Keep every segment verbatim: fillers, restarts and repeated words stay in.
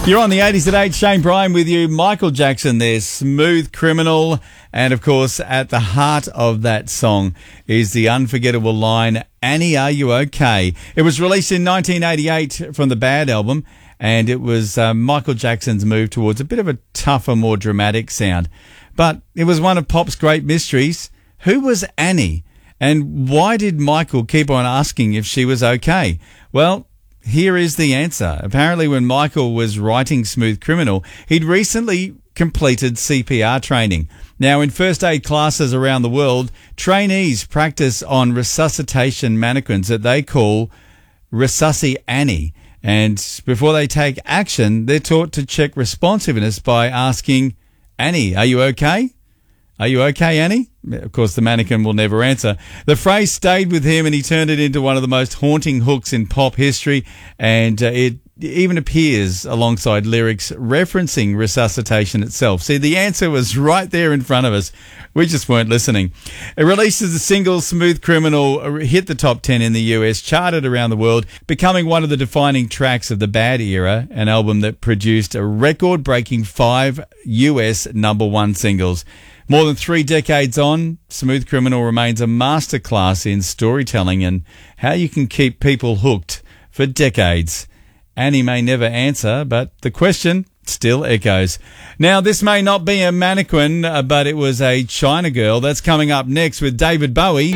You're on the eighties at eight. Shane Bryan with you. Michael Jackson there, Smooth Criminal. And, of course, at the heart of that song is the unforgettable line, Annie, are you okay? It was released in nineteen eighty-eight from the Bad album, and it was uh, Michael Jackson's move towards a bit of a tougher, more dramatic sound. But it was one of pop's great mysteries. Who was Annie? And why did Michael keep on asking if she was okay? Well, here is the answer. Apparently, when Michael was writing Smooth Criminal, he'd recently completed C P R training. Now, in first aid classes around the world, trainees practice on resuscitation mannequins that they call Resusci Annie. And before they take action, they're taught to check responsiveness by asking, Annie, are you okay? Are you okay, Annie? Of course, the mannequin will never answer. The phrase stayed with him, and he turned it into one of the most haunting hooks in pop history, and uh, it even appears alongside lyrics referencing resuscitation itself. See, the answer was right there in front of us. We just weren't listening. It releases the single Smooth Criminal, hit the top ten in the U S, charted around the world, becoming one of the defining tracks of the Bad era, an album that produced a record-breaking five U S number one singles. More than three decades on, Smooth Criminal remains a masterclass in storytelling and how you can keep people hooked for decades. Annie may never answer, but the question still echoes. Now, this may not be a mannequin, uh, but it was a China girl. That's coming up next with David Bowie.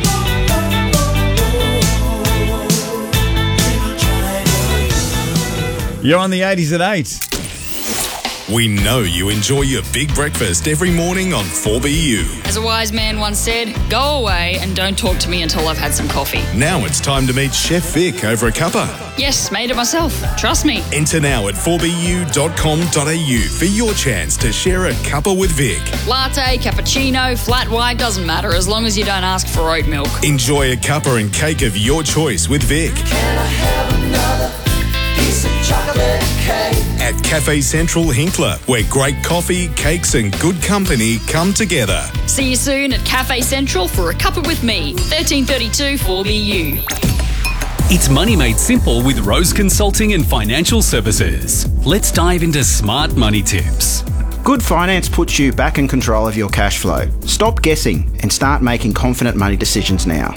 You're on the eighties at eight. We know you enjoy your big breakfast every morning on four B U. As a wise man once said, go away and don't talk to me until I've had some coffee. Now it's time to meet Chef Vic over a cuppa. Yes, made it myself. Trust me. Enter now at four b u dot com dot a u for your chance to share a cuppa with Vic. Latte, cappuccino, flat white, doesn't matter as long as you don't ask for oat milk. Enjoy a cuppa and cake of your choice with Vic. Can I have another piece of chocolate cake? At Cafe Central Hinkler, where great coffee, cakes and good company come together. See you soon at Cafe Central for a cuppa with me. thirteen thirty-two four B U. It's money made simple with Rose Consulting and Financial Services. Let's dive into smart money tips. Good finance puts you back in control of your cash flow. Stop guessing and start making confident money decisions now.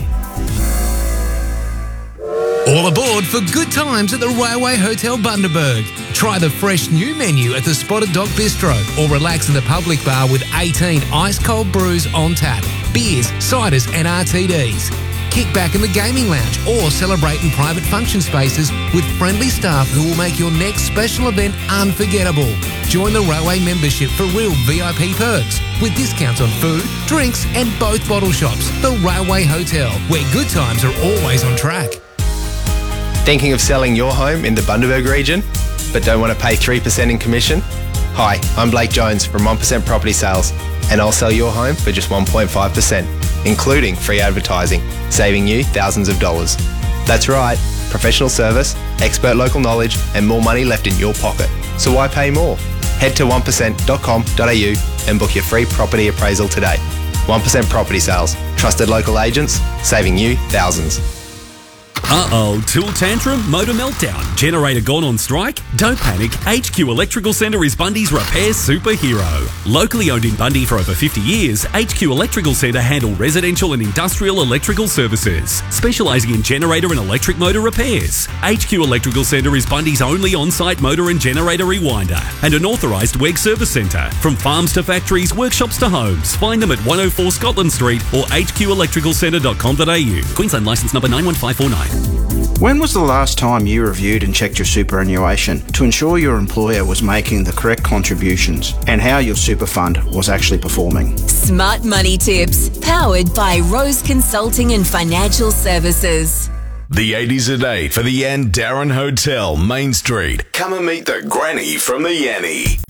All aboard for good times at the Railway Hotel Bundaberg. Try the fresh new menu at the Spotted Dog Bistro or relax in the public bar with eighteen ice-cold brews on tap, beers, ciders and R T Ds. Kick back in the gaming lounge or celebrate in private function spaces with friendly staff who will make your next special event unforgettable. Join the Railway membership for real V I P perks with discounts on food, drinks and both bottle shops. The Railway Hotel, where good times are always on track. Thinking of selling your home in the Bundaberg region, but don't want to pay three percent in commission? Hi, I'm Blake Jones from one percent Property Sales, and I'll sell your home for just one point five percent, including free advertising, saving you thousands of dollars. That's right, professional service, expert local knowledge, and more money left in your pocket. So why pay more? Head to one percent dot com dot a u and book your free property appraisal today. one percent Property Sales, trusted local agents, saving you thousands. Uh-oh, tool tantrum, motor meltdown, generator gone on strike? Don't panic, H Q Electrical Centre is Bundy's repair superhero. Locally owned in Bundy for over fifty years, H Q Electrical Centre handle residential and industrial electrical services, specialising in generator and electric motor repairs. H Q Electrical Centre is Bundy's only on-site motor and generator rewinder and an authorised W E G service centre. From farms to factories, workshops to homes, find them at one oh four Scotland Street or h q electrical centre dot com dot a u. Queensland licence number nine one five four nine. When was the last time you reviewed and checked your superannuation to ensure your employer was making the correct contributions and how your super fund was actually performing? Smart Money Tips, powered by Rose Consulting and Financial Services. The eighties at eight for the Ann Darren Hotel, Main Street. Come and meet the granny from the Yanny.